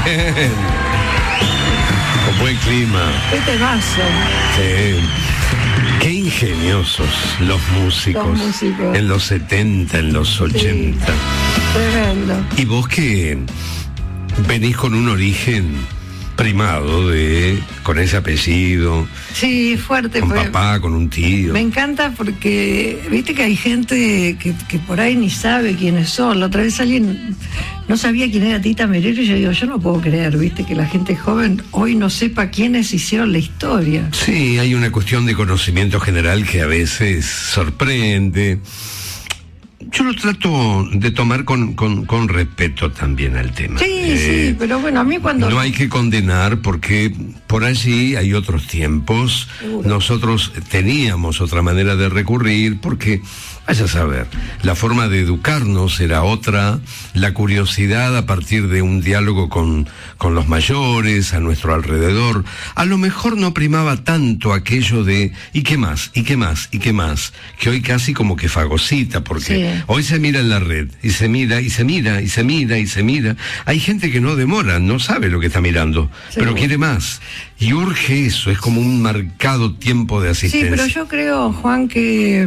Bien. Con buen clima. Qué temazo. Sí. Qué ingeniosos los músicos. En los 70, en los 80. Sí, tremendo. Y vos que venís con un origen primado con ese apellido. Sí, fuerte. Con pues, papá, con un tío. Me encanta porque, viste que hay gente que por ahí ni sabe quiénes son. La otra vez alguien no sabía quién era Tita Merelo y yo digo, yo no puedo creer, viste, que la gente joven hoy no sepa quiénes hicieron la historia. Sí, hay una cuestión de conocimiento general que a veces sorprende. Yo lo trato de tomar con respeto también al tema. Sí, sí, pero bueno, a mí cuando... No hay que condenar porque por allí hay otros tiempos. Seguro. Nosotros teníamos otra manera de recurrir porque, vaya a saber, la forma de educarnos era otra, la curiosidad a partir de un diálogo con los mayores, a nuestro alrededor. A lo mejor no primaba tanto aquello de ¿y qué más? ¿Y qué más? ¿Y qué más? Que hoy casi como que fagocita porque... Sí. Hoy se mira en la red, y se mira, y se mira, y se mira, y se mira. Hay gente que no demora, no sabe lo que está mirando, pero quiere más. Y urge eso, es como un marcado tiempo de asistencia. Sí, pero yo creo, Juan, que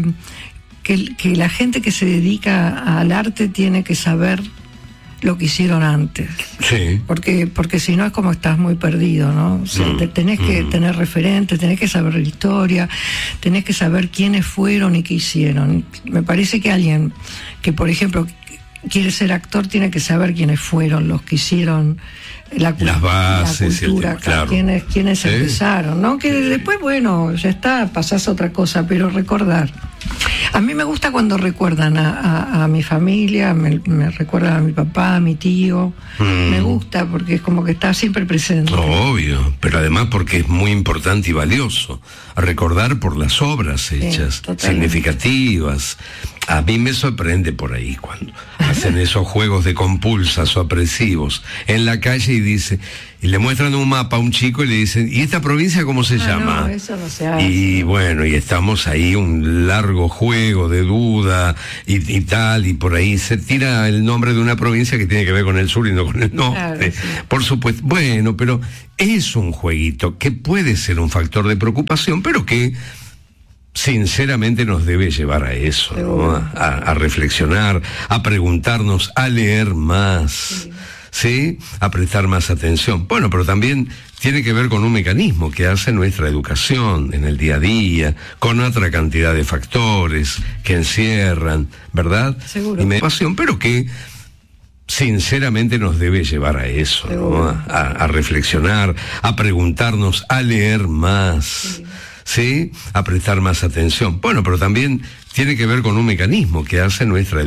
la gente que se dedica al arte tiene que saber lo que hicieron antes. Sí. Porque si no es como estás muy perdido, ¿no? O sea, tenés que tener referentes, tenés que saber la historia, tenés que saber quiénes fueron y qué hicieron. Me parece que alguien que, por ejemplo, quiere ser actor tiene que saber quiénes fueron los que hicieron las bases, la cultura, claro. Quiénes empezaron, ¿no? Que después, bueno, ya está, pasás a otra cosa, pero recordar. A mí me gusta cuando recuerdan a mi familia, me recuerdan a mi papá, a mi tío. Me gusta porque es como que está siempre presente. Obvio, pero además porque es muy importante y valioso. Recordar por las obras hechas, significativas. A mí me sorprende por ahí cuando hacen esos juegos de compulsas o apresivos en la calle y le muestran un mapa a un chico y le dicen, ¿y esta provincia cómo se llama? No, eso no se hace. Y bueno, y estamos ahí un largo juego de duda y tal, y por ahí se tira el nombre de una provincia que tiene que ver con el sur y no con el norte. Claro, sí. Por supuesto, bueno, pero es un jueguito que puede ser un factor de preocupación, pero que sinceramente nos debe llevar a eso, ¿no? A reflexionar, a preguntarnos, a leer más, ¿sí? A prestar más atención. Bueno, pero también tiene que ver con un mecanismo que hace nuestra educación en el día a día, con otra cantidad de factores que encierran, ¿verdad? Seguro. Y pasión, pero que sinceramente nos debe llevar a eso, ¿no? A reflexionar, a preguntarnos, a leer más. ¿Sí? A prestar más atención. Bueno, pero también tiene que ver con un mecanismo que hace nuestra